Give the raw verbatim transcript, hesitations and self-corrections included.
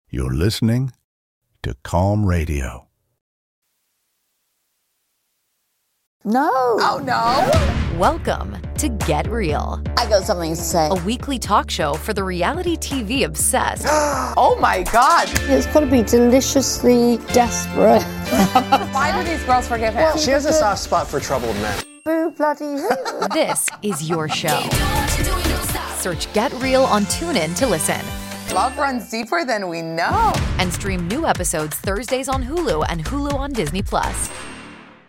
You're listening to Calm Radio. No. Oh, no. Welcome to Get Real. I got something to say. A weekly talk show for the reality T V obsessed. Oh, my God. It's got to be deliciously desperate. Why do these girls forgive him? She has a soft spot for troubled men. Boo bloody who? This is your show. Search Get Real on TuneIn to listen. Love runs deeper than we know. And stream new episodes Thursdays on Hulu and Hulu on Disney Plus.